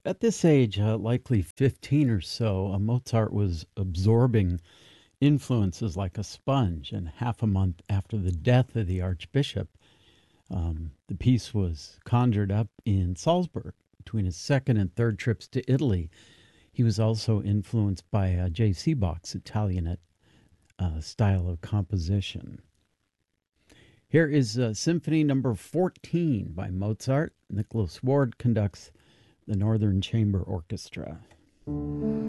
At this age, likely 15 or so, Mozart was absorbing influences like a sponge. And half a month after the death of the archbishop, the piece was conjured up in Salzburg between his second and third trips to Italy. He was also influenced by J.C. Bach's Italianate style of composition. Here is Symphony Number 14 by Mozart. Nicholas Ward conducts the Northern Chamber Orchestra.